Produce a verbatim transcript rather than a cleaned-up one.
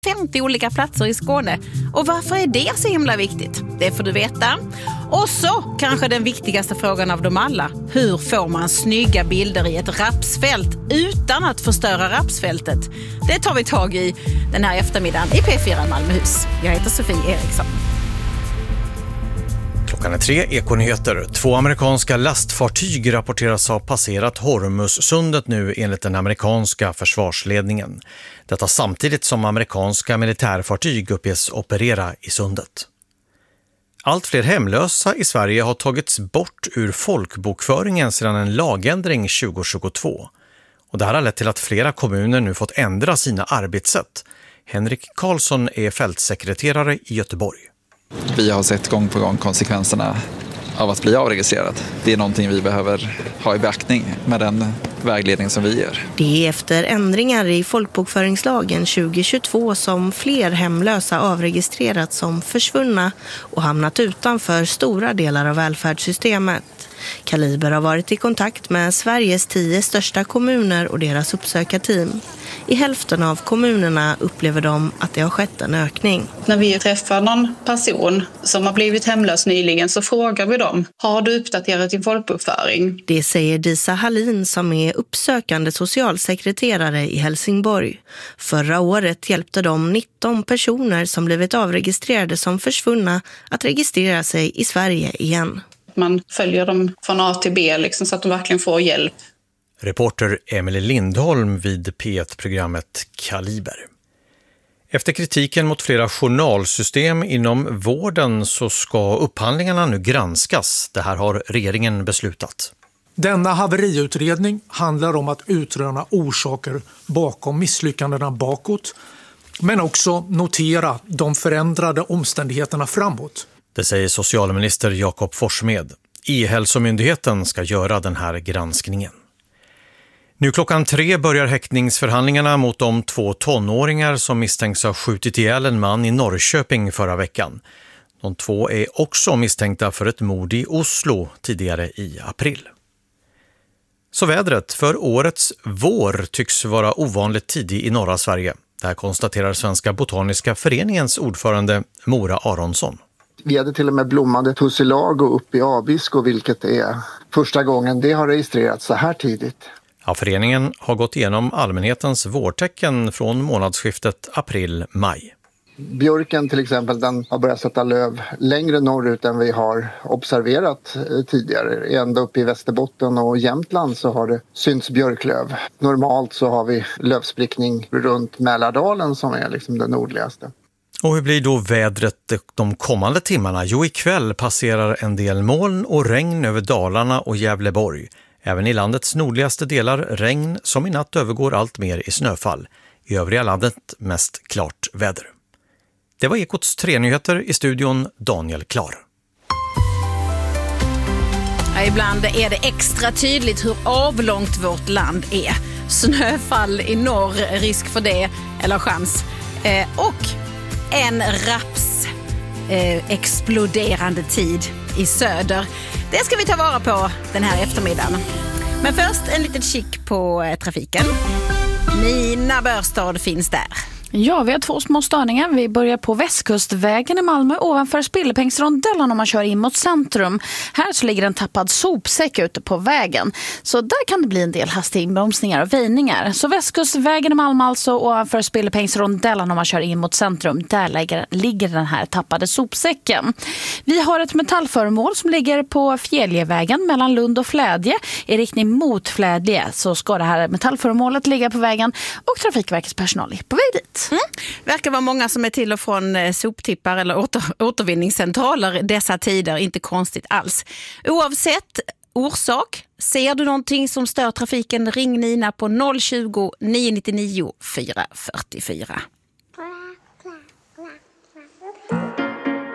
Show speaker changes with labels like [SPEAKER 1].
[SPEAKER 1] femtio olika platser i Skåne. Och varför är det så himla viktigt? Det får du veta. Och så kanske den viktigaste frågan av dem alla. Hur får man snygga bilder i ett rapsfält utan att förstöra rapsfältet? Det tar vi tag i den här eftermiddagen i P fyra Malmöhus. Jag heter Sofie Eriksson.
[SPEAKER 2] Klockan är tre, Ekonyheter. Två amerikanska lastfartyg rapporteras ha passerat Hormuzsundet nu enligt den amerikanska försvarsledningen. Detta samtidigt som amerikanska militärfartyg uppges operera i sundet. Allt fler hemlösa i Sverige har tagits bort ur folkbokföringen sedan en lagändring tjugohundratjugotvå. Och det här har lett till att flera kommuner nu fått ändra sina arbetssätt. Henrik Karlsson är fältsekreterare i Göteborg.
[SPEAKER 3] Vi har sett gång på gång konsekvenserna av att bli avregistrerad. Det är någonting vi behöver ha i beaktning med den vägledning som vi ger.
[SPEAKER 4] Det är efter ändringar i folkbokföringslagen tjugohundratjugotvå som fler hemlösa avregistrerats som försvunna och hamnat utanför stora delar av välfärdssystemet. Kaliber har varit i kontakt med Sveriges tio största kommuner och deras uppsökarteam. I hälften av kommunerna upplever de att det har skett en ökning.
[SPEAKER 5] När vi träffar någon person som har blivit hemlös nyligen så frågar vi dem: har du uppdaterat din folkbokföring?
[SPEAKER 4] Det säger Disa Hallin som är uppsökande socialsekreterare i Helsingborg. Förra året hjälpte de nitton personer som blivit avregistrerade som försvunna att registrera sig i Sverige igen.
[SPEAKER 5] Man följer dem från A till B liksom, så att de verkligen får hjälp.
[SPEAKER 2] Reporter Emelie Lindholm vid P ett-programmet Kaliber. Efter kritiken mot flera journalsystem inom vården så ska upphandlingarna nu granskas. Det här har regeringen beslutat.
[SPEAKER 6] Denna haveriutredning handlar om att utröna orsaker bakom misslyckandena bakåt, men också notera de förändrade omständigheterna framåt.
[SPEAKER 2] Det säger socialminister Jakob Forssmed. E-hälsomyndigheten ska göra den här granskningen. Nu klockan tre börjar häktningsförhandlingarna mot de två tonåringar som misstänks ha skjutit ihjäl en man i Norrköping förra veckan. De två är också misstänkta för ett mord i Oslo tidigare i april. Så vädret för årets vår tycks vara ovanligt tidig i norra Sverige. Det här konstaterar Svenska Botaniska föreningens ordförande Mora Aronsson.
[SPEAKER 7] Vi hade till och med blommande tussilago uppe i Abisko, vilket är första gången det har registrerats så här tidigt.
[SPEAKER 2] Ja, föreningen har gått igenom allmänhetens vårtecken från månadsskiftet april-maj.
[SPEAKER 7] Björken till exempel, den har börjat sätta löv längre norrut än vi har observerat tidigare. Ända uppe i Västerbotten och Jämtland så har det synts björklöv. Normalt så har vi lövsprickning runt Mälardalen som är liksom det nordligaste.
[SPEAKER 2] Och hur blir då vädret de kommande timmarna? Jo, ikväll passerar en del moln och regn över Dalarna och Gävleborg. Även i landets nordligaste delar regn som i natt övergår allt mer i snöfall. I övriga landet mest klart väder. Det var Ekots tre nyheter, i studion Daniel Klar.
[SPEAKER 1] Ja, ibland är det extra tydligt hur avlångt vårt land är. Snöfall i norr, risk för det, eller chans. Eh, och en raps eh, exploderande tid i söder. Det ska vi ta vara på den här eftermiddagen. Men först en liten kick på eh, trafiken. Nina Börstad finns där.
[SPEAKER 8] Ja, vi har två små störningar. Vi börjar på Västkustvägen i Malmö ovanför Spillepengsrondellen om man kör in mot centrum. Här så ligger en tappad sopsäck ute på vägen. Så där kan det bli en del hastiga inbromsningar och väjningar. Så Västkustvägen i Malmö alltså ovanför Spillepengsrondellen om man kör in mot centrum. Där ligger, ligger den här tappade sopsäcken. Vi har ett metallföremål som ligger på Fjäljevägen mellan Lund och Flädje. I riktning mot Flädje så ska det här metallföremålet ligga på vägen och Trafikverkets personal är på väg dit.
[SPEAKER 1] Mm. Verkar vara många som är till och från soptippar eller åter, återvinningscentraler dessa tider, inte konstigt alls. Oavsett orsak, ser du någonting som stör trafiken, ring Nina på noll tjugo, nio nio nio, fyra fyra fyra.